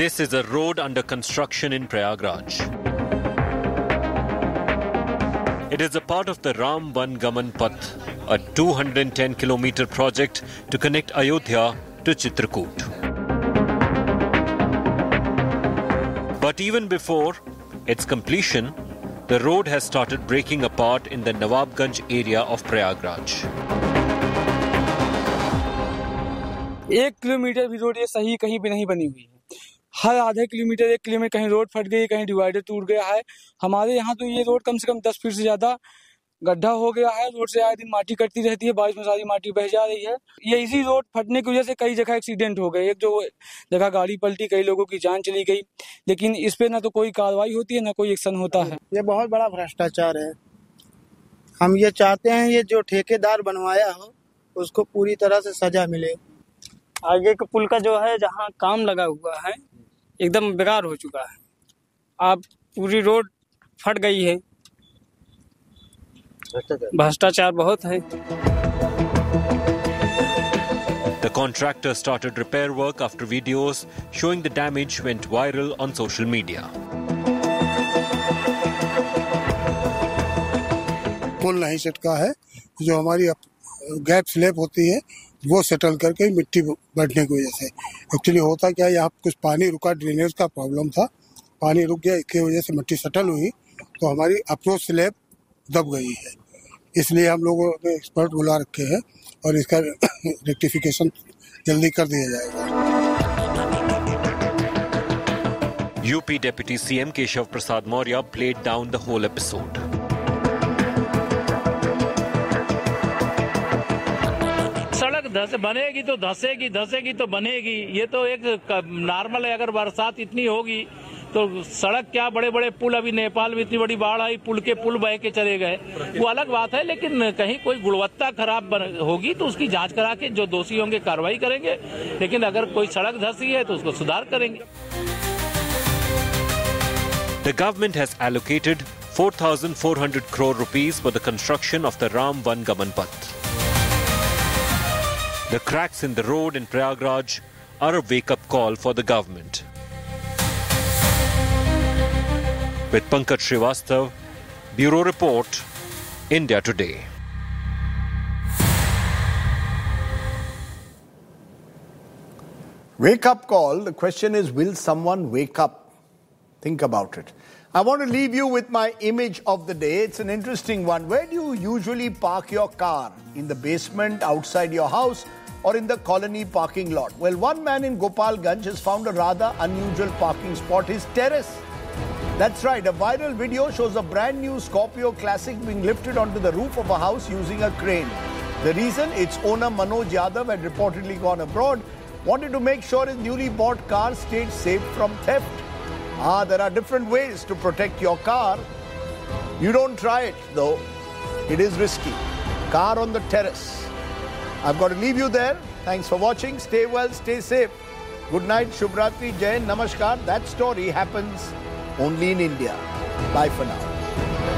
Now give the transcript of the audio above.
This is a road under construction in Prayagraj. It is a part of the Ram Van Gaman Path, a 210-kilometer project to connect Ayodhya to Chitrakoot. But even before its completion, the road has started breaking apart in the Nawabganj area of Prayagraj. 1 kilometre भी road ये सही कहीं भी नहीं बनी हुई है। हर आधे किलोमीटर 1 किलोमीटर कहीं रोड फट गई, कहीं डिवाइडर टूट गया है। हमारे यहाँ तो ये रोड कम से कम 10 फीट से ज्यादा गड्ढा हो गया है। रोड से आए दिन माटी कटती रहती है, बारिश में सारी माटी बह जा रही है। ये इसी रोड फटने की वजह से कई जगह एक्सीडेंट हो गए। एक जो जगह गाड़ी पलटी, कई लोगों की जान चली गई, लेकिन इस पे ना तो कोई कार्रवाई होती है, ना कोई एक्शन होता है। ये बहुत बड़ा भ्रष्टाचार है। हम ये चाहते हैं ये जो ठेकेदार बनवाया हो उसको पूरी तरह से सजा मिले। आगे के पुल का जो है जहाँ काम लगा हुआ है एकदम बेकार हो चुका है। अब पूरी रोड फट गई है। भ्रष्टाचार बहुत है। The contractor started repair work after videos showing the damage went viral on social media. पुल नहीं सटका है, जो हमारी गैप स्लैब होती है वो सेटल करके मिट्टी बढ़ने की वजह से। एक्चुअली होता क्या है, यहाँ कुछ पानी रुका, ड्रेनेज का प्रॉब्लम था, पानी रुक गया, इसकी वजह से मिट्टी सेटल हुई तो हमारी अप्रोच स्लैब दब गई है। इसलिए हम लोगों ने एक्सपर्ट बुला रखे हैं और इसका रेक्टिफिकेशन जल्दी कर दिया जाएगा। UP Deputy CM Keshav Prasad Maurya played down the whole episode. सड़क बनेगी तो धसेगी, धसेगी तो बनेगी। ये तो एक नॉर्मल है। अगर बरसात इतनी होगी तो सड़क क्या, बड़े बड़े पुल, अभी नेपाल में इतनी बड़ी बाढ़ आई, पुल के पुल बह के चले गए, वो अलग बात है। लेकिन कहीं कोई गुणवत्ता खराब होगी तो उसकी जांच करा के जो दोषी होंगे कार्रवाई करेंगे। लेकिन अगर कोई सड़क धसी है तो उसको सुधार करेंगे। The government has allocated 4,400 crore rupees for the construction of the Ram Van Gaman Path. The cracks in the road in Prayagraj are a wake-up call for the government. With Pankaj Srivastav, Bureau Report, India Today. Wake-up call. The question is, will someone wake up? Think about it. I want to leave you with my image of the day. It's an interesting one. Where do you usually park your car? In the basement, outside your house, or in the colony parking lot? Well, one man in Gopalganj has found a rather unusual parking spot, his terrace. That's right, a viral video shows a brand new Scorpio Classic being lifted onto the roof of a house using a crane. The reason? Its owner Manoj Yadav had reportedly gone abroad, wanted to make sure his newly bought car stayed safe from theft. There are different ways to protect your car. You don't try it though, it is risky. Car on the terrace. I've got to leave you there. Thanks for watching. Stay well, stay safe. Good night, Shubhratri, Jai, Namaskar. That story happens only in India. Bye for now.